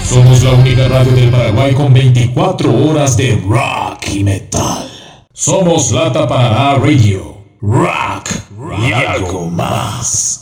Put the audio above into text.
Somos la única radio del Paraguay con 24 horas de rock y metal. Somos Lata Paraná Radio. Rock y algo más.